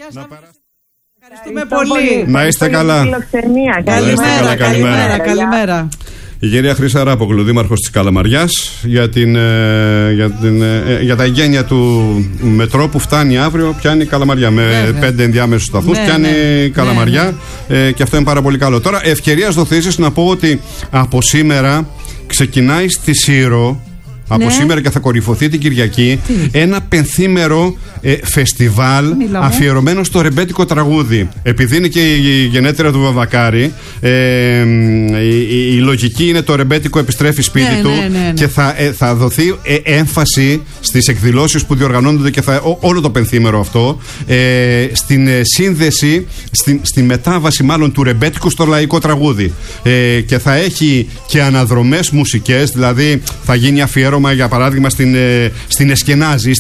Ευχαριστούμε πολύ. Να είστε καλά. Καλημέρα. Η κυρία Χρύσα Ράπογλου, δήμαρχος της Καλαμαριάς, για τα εγγένεια του μετρό που φτάνει αύριο, πιάνει Καλαμαριά. Με 5 ενδιάμεσους σταθμούς πιάνει Καλαμαριά. Και αυτό είναι πάρα πολύ καλό. Τώρα, ευκαιρίας δοθήσεις να πω ότι από σήμερα ξεκινάει στη Σύρο. Από σήμερα και θα κορυφωθεί την Κυριακή ένα πενθήμερο φεστιβάλ αφιερωμένο στο ρεμπέτικο τραγούδι. Επειδή είναι και η γενέτειρα του Βαβακάρη, η λογική είναι το ρεμπέτικο επιστρέφει σπίτι του και θα δοθεί έμφαση στις εκδηλώσεις που διοργανώνονται και όλο το πενθήμερο αυτό στην σύνδεση, στη μετάβαση μάλλον του ρεμπέτικου στο λαϊκό τραγούδι. Και θα έχει και αναδρομές μουσικές, δηλαδή θα γίνει αφιέρωμα για παράδειγμα στην Εσκενάζη,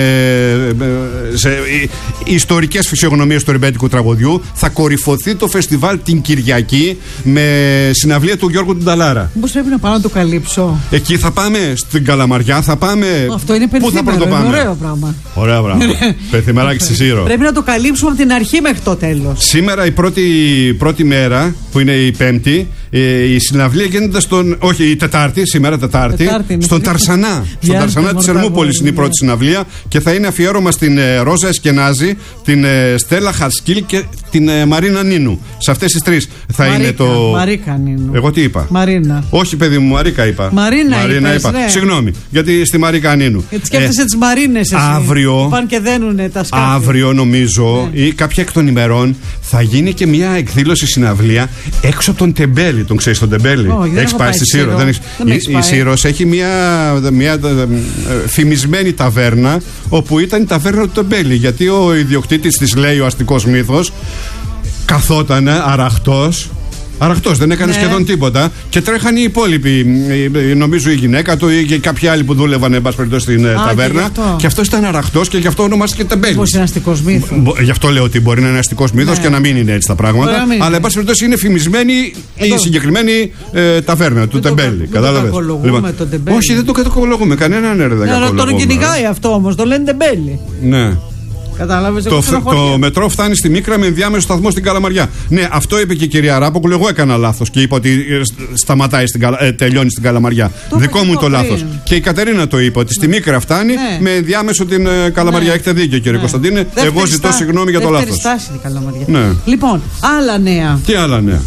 σε ιστορικές φυσιογνωμίες του ρεμπέτικου τραγουδιού. Θα κορυφωθεί το φεστιβάλ την Κυριακή με συναυλία του Γιώργου Τουνταλάρα. Πώς πρέπει να πάω να το καλύψω? Εκεί θα πάμε, στην Καλαμαριά θα πάμε. Αυτό είναι πενθήμερο, είναι ωραίο πράγμα. Ωραίο πράγμα. Πενθυμεράκι στη Σύρο. Πρέπει να το καλύψουμε από την αρχή μέχρι το τέλος. Σήμερα η πρώτη μέρα, που είναι η Πέμπτη, η συναυλία γίνεται η Τετάρτη, σήμερα Τετάρτη, στον Ταρσανά. Στον Ταρσανά της Ερμούπολης είναι η πρώτη συναυλία και θα είναι αφιέρωμα στην Ρόζα Εσκενάζη, την Στέλλα Χατσκίλ και την Μαρίνα Νίνου. Σε αυτές τις τρεις θα είναι το. Μαρίκα Νίνου. Εγώ τι είπα? Μαρίνα. Όχι, παιδί μου, Μαρίκα είπα. Μαρίνα είπα. Συγγνώμη, γιατί στη Μαρίκα Νίνου. Γιατί σκέφτεσαι τις Μαρίνες εσύ. Αύριο. Πάνε και δένουνε τα σκάφη. Αύριο, νομίζω, ή κάποια εκ των ημερών, θα γίνει και μια εκδήλωση συναυλία έξω από τον Τεμπέλη. Τον ξέρεις τον Τεμπέλη? Έχεις πάει στη Σύρο? Η Σύρος έχει μια φημισμένη ταβέρνα, όπου ήταν η ταβέρνα του Τεμπέλη. Γιατί ο ιδιοκτήτης της, λέει ο αστικός μύθος, καθότανε αραχτός, δεν έκανε σχεδόν τίποτα και τρέχανε οι υπόλοιποι. Νομίζω η γυναίκα του ή και κάποιοι άλλοι που δούλευαν εν πάση περιπτώσει στην ταβέρνα. Και αυτός ήταν αραχτός και γι' αυτό ονομάστηκε Τεμπέλης. Πώς είναι αστικός μύθος? Γι' αυτό λέω ότι μπορεί να είναι αστικός μύθος και να μην είναι έτσι τα πράγματα. Αλλά εν πάση περιπτώσει είναι φημισμένη η συγκεκριμένη ταβέρνα του Τεμπέλη. Κατάλαβες? Όχι, δεν το κακολογούμε. Κανέναν δεν κακολογούμε. Τον κυνηγάει αυτό όμως, το λένε Τεμπέλη. Ναι. Κατάλαβες, το μετρό φτάνει στη Μίκρα με ενδιάμεσο σταθμό στην Καλαμαριά. Ναι, αυτό είπε και η κυρία Ράπογλου. Εγώ έκανα λάθος και είπα ότι τελειώνει στην Καλαμαριά. Δικό μου το λάθος. Και η Κατερίνα το είπε ότι στη Μίκρα φτάνει με ενδιάμεσο την Καλαμαριά. Έχετε δίκιο, κύριε Κωνσταντίνε. Εγώ ζητώ συγγνώμη για το λάθος. Λοιπόν, άλλα νέα. Τι άλλα νέα?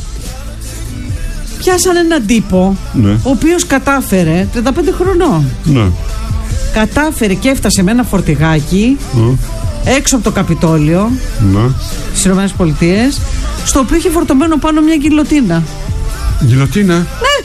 Πιάσαν έναν τύπο ο οποίος κατάφερε 35 χρονών. Κατάφερε και έφτασε με ένα φορτηγάκι έξω από το Καπιτόλιο στις Ηνωμένες Πολιτείες, στο οποίο είχε φορτωμένο πάνω μια γκιλοτίνα. Γκιλοτίνα? Ναι.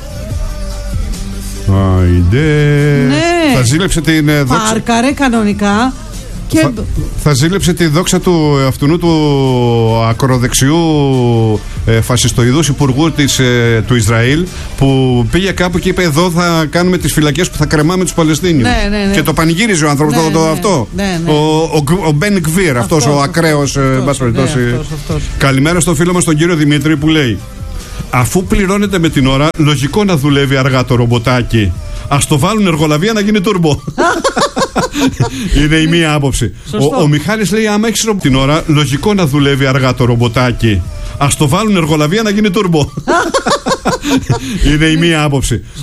Θα ζήλεψε την δόξα. Πάρκαρε κανονικά. Και... Θα ζήλεψε τη δόξα του αυτού του ακροδεξιού φασιστοειδούς υπουργού του Ισραήλ, που πήγε κάπου και είπε: εδώ θα κάνουμε τις φυλακές που θα κρεμάμε τους Παλαιστίνιους. Και το πανηγύριζε ο άνθρωπος αυτό. Ο Μπεν Γκβίρ, αυτός ο ακραίος. Καλημέρα στο φίλο μας τον κύριο Δημήτρη, που λέει: αφού πληρώνεται με την ώρα, λογικό να δουλεύει αργά το ρομποτάκι. Ας το βάλουν εργολαβία να γίνει τουρμπο. Είναι η μία άποψη. Ο Μιχάλης λέει: άμα έχεις την ώρα, λογικό να δουλεύει αργά το ρομποτάκι. Ας το βάλουν εργολαβία να γίνει τουρμπο. Είναι η μία άποψη.